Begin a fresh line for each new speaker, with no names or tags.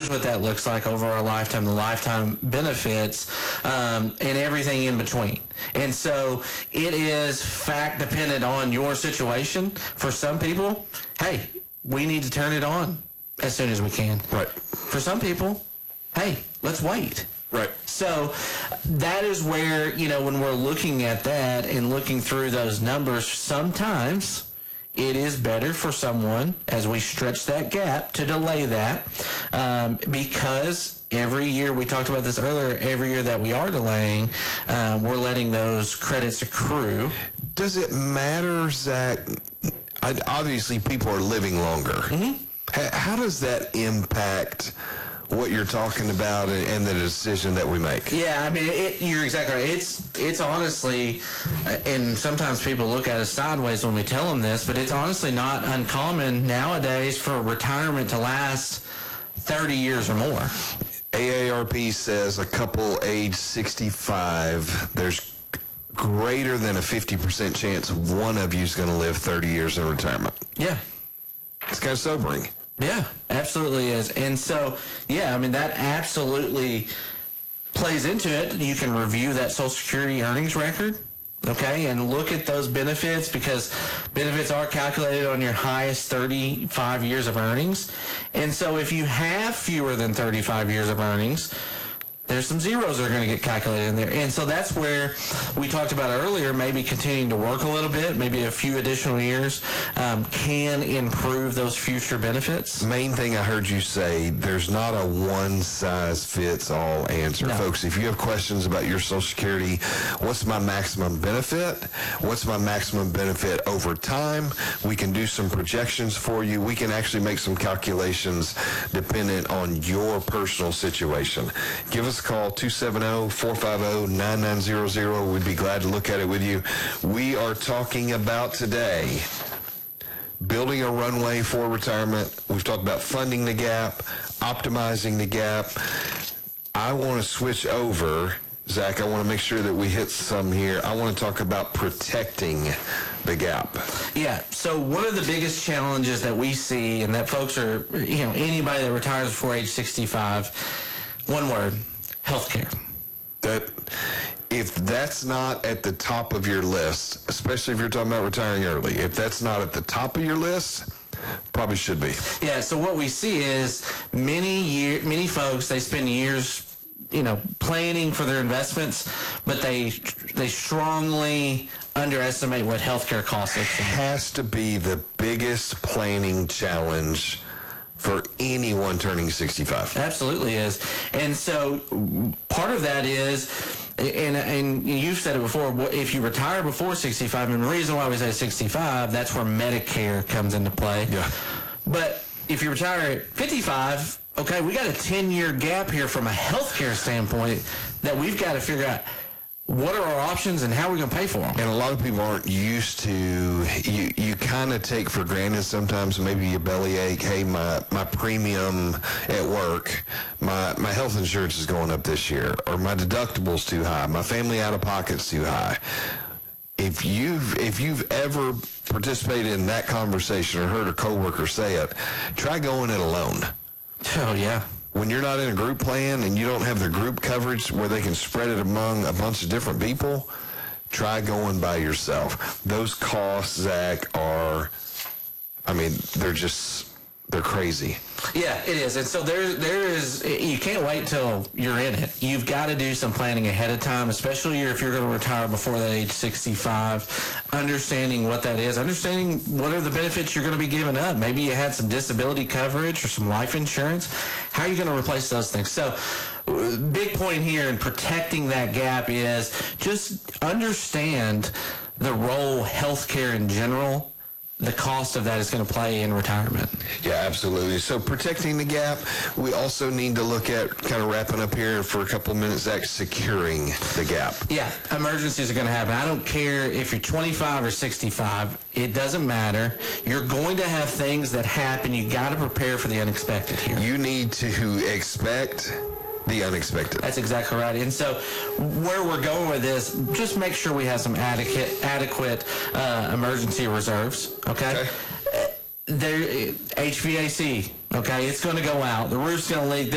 what that looks like over our lifetime, the lifetime benefits, and everything in between. And so it is fact dependent on your situation. For some people, hey, we need to turn it on as soon as we can.
Right.
For some people, hey, let's wait.
Right.
So that is where, when we're looking at that and looking through those numbers, sometimes it is better for someone, as we stretch that gap, to delay that, because every year, we talked about this earlier, every year that we are delaying, we're letting those credits accrue.
Does it matter, Zach? Obviously, people are living longer.
Mm-hmm.
How does that impact what you're talking about and the decision that we make?
Yeah, I mean, you're exactly right. It's honestly, and sometimes people look at us sideways when we tell them this, but it's honestly not uncommon nowadays for retirement to last 30 years or more.
AARP says a couple age 65, there's greater than a 50% chance one of you is going to live 30 years in retirement.
Yeah.
It's kind of sobering.
Yeah, absolutely is. And so, yeah, I mean, that absolutely plays into it. You can review that Social Security earnings record, okay, and look at those benefits, because benefits are calculated on your highest 35 years of earnings. And so if you have fewer than 35 years of earnings, there's some zeros that are going to get calculated in there. And so that's where we talked about earlier, maybe continuing to work a little bit, maybe a few additional years, can improve those future benefits.
Main thing I heard you say, there's not a one-size-fits-all answer.
No.
Folks, if you have questions about your Social Security, what's my maximum benefit? What's my maximum benefit over time? We can do some projections for you. We can actually make some calculations dependent on your personal situation. Give us a call, 270-450-9900. We'd be glad to look at it with you. We are talking about today building a runway for retirement. We've talked about funding the gap, optimizing the gap. I want to switch over, Zach. I want to make sure that we hit some here. I want to talk about protecting the gap.
Yeah, so one of the biggest challenges that we see, and that folks are, anybody that retires before age 65, one word: healthcare.
That if that's not at the top of your list, especially if you're talking about retiring early, if that's not at the top of your list, probably should be.
Yeah, so what we see is many folks, they spend years, planning for their investments, but they strongly underestimate what healthcare costs.
Has to be the biggest planning challenge for anyone turning 65.
Absolutely is. And so part of that is, and you've said it before, if you retire before 65, and the reason why we say 65, that's where Medicare comes into play.
Yeah.
But if you retire at 55, okay, we got a 10-year gap here from a healthcare standpoint that we've got to figure out what are our options and how are we going to pay for them.
And a lot of people aren't used to, you kind of take for granted sometimes, maybe you bellyache, hey, my premium at work, my health insurance is going up this year, or my deductible's too high, my family out-of-pocket's too high. If you've ever participated in that conversation or heard a coworker say it, try going it alone.
Oh, yeah.
When you're not in a group plan and you don't have the group coverage where they can spread it among a bunch of different people, try going by yourself. Those costs, Zach, they're crazy.
Yeah, it is. And so there is, you can't wait till you're in it. You've got to do some planning ahead of time, especially if you're going to retire before that age 65, understanding what that is, understanding what are the benefits you're going to be giving up. Maybe you had some disability coverage or some life insurance. How are you going to replace those things? So big point here in protecting that gap is just understand the role healthcare in general, the cost of that is going to play in retirement.
Yeah, absolutely. So protecting the gap, we also need to look at, kind of wrapping up here for a couple of minutes, Zach, securing the gap.
Yeah, emergencies are going to happen. I don't care if you're 25 or 65. It doesn't matter. You're going to have things that happen. You got to prepare for the unexpected here.
You need to expect the unexpected.
That's exactly right. And so where we're going with this, just make sure we have some adequate emergency reserves, okay? There, HVAC, okay, it's going to go out. The roof's going to leak.